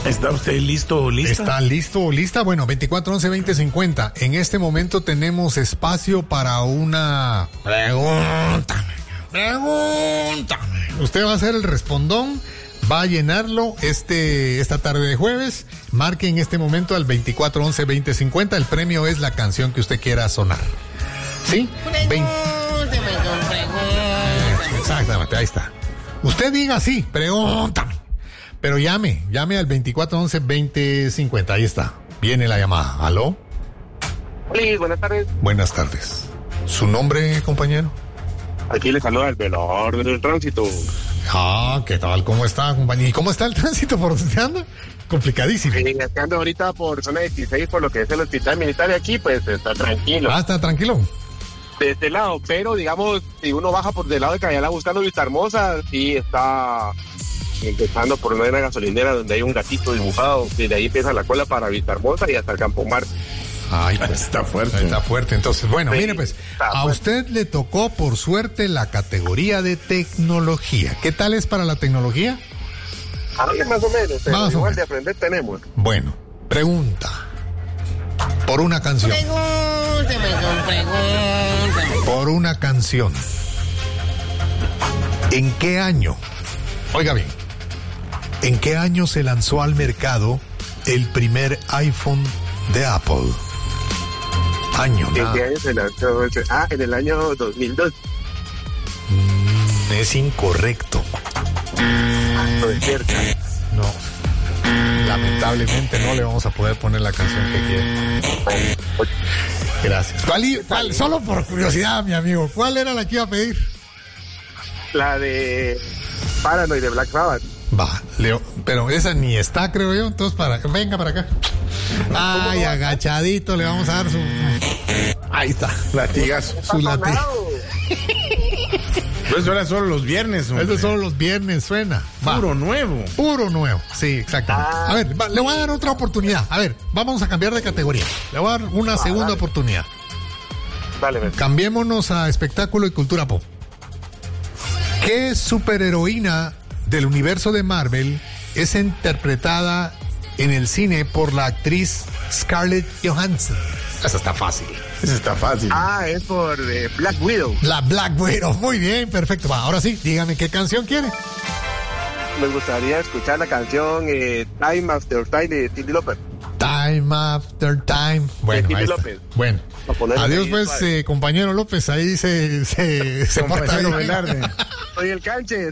¿Está usted listo o lista? ¿Está listo o lista? Bueno, 2411-2050. En este momento tenemos espacio para una Pregúntame. Usted va a hacer el respondón, va a llenarlo esta tarde de jueves. Marque en este momento al 2411-2050. El premio es la canción que usted quiera sonar. ¿Sí? Exactamente, ahí está. Usted diga sí, pregúntame. Pero llame al 2411-2050. Ahí está. Viene la llamada. ¿Aló? Hola, buenas tardes. Buenas tardes. ¿Su nombre, compañero? Aquí le saluda el velador del tránsito. Ah, ¿qué tal? ¿Cómo está, compañero? ¿Y cómo está el tránsito por donde usted anda? Complicadísimo. Ando ahorita por zona 16, por lo que es el hospital militar de aquí, pues está tranquilo. Ah, está tranquilo. De este lado, pero digamos, si uno baja por del lado de Cayala buscando Vista Hermosa, sí está empezando por una gasolinera donde hay un gatito dibujado, y de ahí empieza la cola para Vista Hermosa y hasta el Campo Marte. Ay, pues está fuerte. Está fuerte. Entonces, bueno, Sí, mire pues, a usted le tocó por suerte la categoría de tecnología. ¿Qué tal es para la tecnología? Ahí más o menos, pero Más o igual menos. de aprender tenemos. Bueno, pregunta. Por una canción. Por una canción. ¿En qué año? Oiga bien. ¿En qué año se lanzó al mercado el primer iPhone de Apple? Año, ¿En nada. qué año se lanzó ese? En el año 2002. Es incorrecto. Estoy cerca. No. Lamentablemente no le vamos a poder poner la canción que quiere. Gracias. ¿Cuál? Solo por curiosidad, mi amigo. ¿Cuál era la que iba a pedir? La de Paranoid de Black Sabbath. Va, Leo, pero esa ni está, creo yo. Entonces, venga para acá. Ay, agachadito, le vamos a dar su... Ahí está. Latigazo. Su latigazo. Pues suena solo los viernes, hombre. Eso es solo los viernes, suena. Va. Puro nuevo. Puro nuevo, sí, exactamente. A ver, le voy a dar otra oportunidad. A ver, vamos a cambiar de categoría. Le voy a dar una segunda oportunidad. Dale, ven. Cambiémonos a espectáculo y cultura pop. ¿Qué superheroína del universo de Marvel es interpretada en el cine por la actriz Scarlett Johansson? Esa está fácil. Ese está fácil. Es por Black Widow. La Black Widow. Muy bien, perfecto. Va, ahora sí, dígame qué canción quiere. Me gustaría escuchar la canción Time After Time de Cyndi Lauper. Time After Time. Bueno, ahí está. López. Bueno. Adiós, ahí, pues, compañero López. Ahí se porta Compañero bien. Velarde. Soy el canche.